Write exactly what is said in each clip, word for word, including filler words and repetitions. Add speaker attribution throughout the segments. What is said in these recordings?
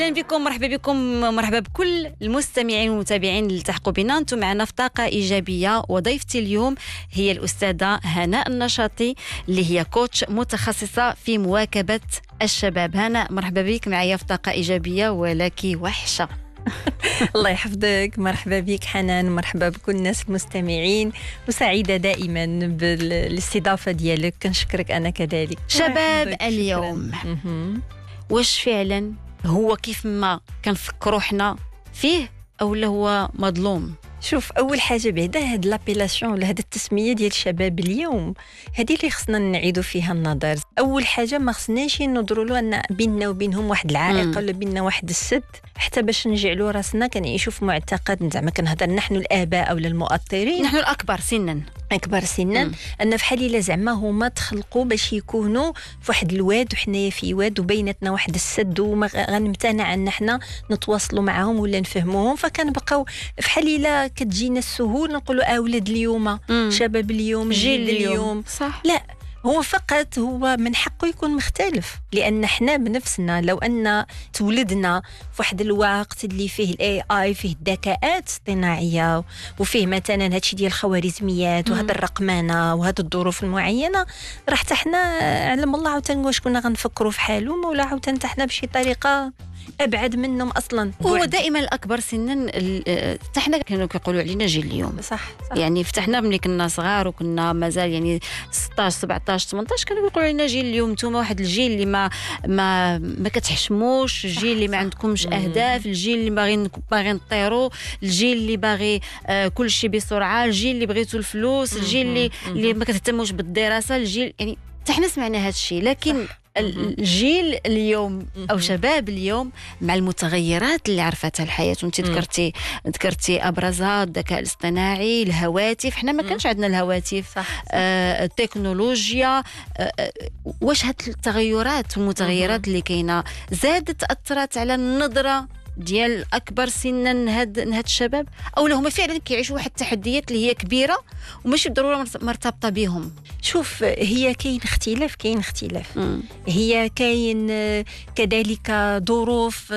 Speaker 1: اهلا بكم، مرحبا بكم، مرحبا بكل المستمعين والمتابعين اللي التحقوا بنا. انتم معنا في طاقه ايجابيه، وضيفتي اليوم هي الاستاذه هناء النشاطي اللي هي كوتش متخصصه في مواكبه الشباب. هناء، مرحبا بك معايا في طاقه ايجابيه، ولك وحشه.
Speaker 2: الله يحفظك. مرحبا بك حنان، مرحبا بكل الناس المستمعين، وسعيدة دائما بالاستضافة ديالك. كنشكرك أنا كذلك.
Speaker 1: شباب اليوم، واش فعلا هو كيف ما كنفكروا حنا فيه أو لا هو مظلوم؟
Speaker 2: شوف، اول حاجه بعدا هاد لابيلاسيون ولا هاد التسميه ديال الشباب اليوم، هذه اللي خصنا نعيدوا فيها النظر. اول حاجه ما خصناش نضروا له ان بيننا وبينهم واحد العائق ولا بيننا واحد السد، حتى باش نجعلوا راسنا كنعيشوا في معتقد، زعما كنهضر نحن الاباء او المؤطرين،
Speaker 1: نحن الاكبر سنا
Speaker 2: اكبر سنا، مم. ان فحال الا زعما هما تخلقوا باش يكونوا في واحد الواد وحنايا في واد وبيناتنا واحد السد، وما غنمتنع ان حنا نتواصلوا معهم ولا نفهموهم، فكنبقاو فحال الا كتجينا السهول نقولوا اولاد اليوم، مم. شباب اليوم، جيل اليوم, اليوم.
Speaker 1: صح.
Speaker 2: لا، هو فقط هو من حقه يكون مختلف، لأن احنا بنفسنا لو أن تولدنا في واحد الوقت اللي فيه الاي اي، فيه الذكاءات الاصطناعية، وفيه مثلا هادشي ديال الخوارزميات وهذا الرقمنة وهذه الظروف المعينة، راح تحنا علم الله عاوتاني واش كنا غنفكروا في حالهم، ولا عاوتاني تحنا بشي طريقة ابعد منهم اصلا.
Speaker 1: هو دائما الاكبر سنا، فتحنا كانوا كيقولوا علينا جيل اليوم.
Speaker 2: صح, صح.
Speaker 1: يعني فتحنا ملي كنا صغار وكنا مازال يعني ستطاش سبعطاش ثمنطاش، كانوا كيقولوا علينا جيل اليوم. نتوما واحد الجيل اللي ما ما ما كتحشموش، الجيل اللي ما عندكمش اهداف، الجيل اللي باغي باغي طيروا، الجيل اللي باغي آه كل شيء بسرعه، الجيل اللي بغيتوا الفلوس، الجيل اللي اللي ما كتهتموش بالدراسه، الجيل يعني حنا سمعنا هذا الشيء. لكن صح. الجيل اليوم او شباب اليوم مع المتغيرات اللي عرفتها الحياه، وانت ذكرتي ذكرتي ابرزها الذكاء الاصطناعي، الهواتف. حنا ما كانش عندنا الهواتف، صح. صح. آه التكنولوجيا. آه واش هاد التغيرات والمتغيرات اللي كاينه زادت اثرت على النظره ديال اكبر سنا هاد هاد الشباب، او هما فعلا كيعيشوا واحد التحديات اللي هي كبيره وماشي بالضروره مرتبطه بهم؟
Speaker 2: شوف، هي كاين اختلاف كاين اختلاف مم. هي كاين كذلك ظروف،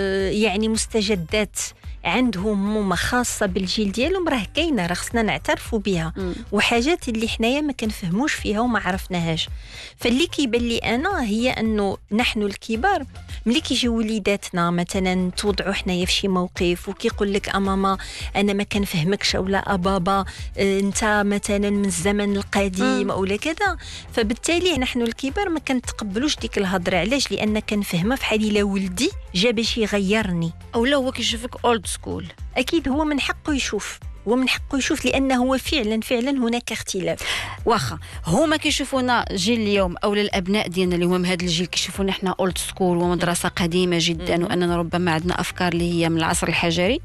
Speaker 2: يعني مستجدات عندهم هما خاصه بالجيل ديالهم، راه كاينه، راه خصنا نعترفوا بها، مم. وحاجات اللي حنايا ما كنفهموش فيها وما عرفناهاش. فاللي كيبان لي انا هي انه نحن الكبار ملي كيجيو وليداتنا مثلا توضعوا حنايا في شي موقف وكيقول لك اماما انا ما كنفهمكش، اولا ابابا انت مثلا من الزمن القديم اولا كذا، فبالتالي نحن الكبار ما كنتقبلوش ديك الهضره. علاش؟ لان كنفهمها فحال الا ولدي جا باش يغيرني،
Speaker 1: اولا هو كيشوفك اولد سكول.
Speaker 2: اكيد هو من حقه يشوف، هو من حقه يشوف، لأنه هو فعلا فعلا هناك اختلاف.
Speaker 1: واخا هما كيشوفونا جيل اليوم او الابناء ديالنا اللي هما من هذا الجيل كيشوفونا احنا اولد سكول ومدرسه قديمه جدا، م- واننا ربما عندنا افكار اللي هي من العصر الحجري،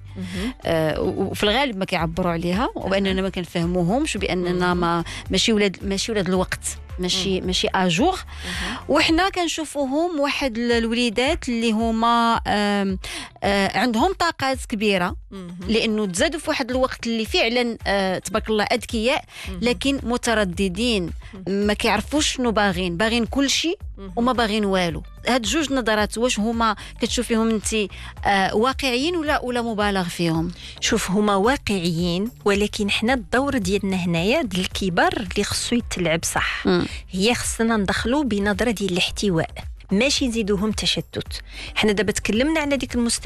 Speaker 1: آه وفي الغالب ما كيعبروا عليها، وباننا ما كنفهموهمش، باننا ما ماشي ولاد ماشي ولاد الوقت، ماشي مم. ماشي اجور. وحنا كنشوفوهم واحد الوليدات اللي هما آم آم عندهم طاقات كبيره، مم. لانه تزادوا في واحد الوقت اللي فعلا آه تبارك الله اذكياء، لكن مترددين، ما كيعرفوش شنو باغين، باغين كل شيء وما باغين والو. هاد جوج نظرات واش هما كتشوفيهم انت آه واقعيين ولا ولا مبالغ فيهم؟
Speaker 2: شوف، هما واقعيين، ولكن حنا الدور ديالنا هنايا ديال الكبار اللي خصو يتلعب صح. م. هي خصنا ندخلوا بنظره ديال الاحتواء، ماشي نزيدوهم تشتت. حنا دابا تكلمنا على ديك المستوى